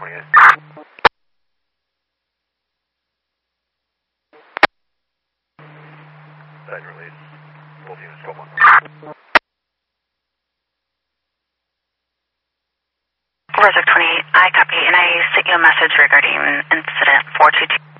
Release. Both units, 12-1. Roger 28, I copy, and I sent you a message regarding incident 422.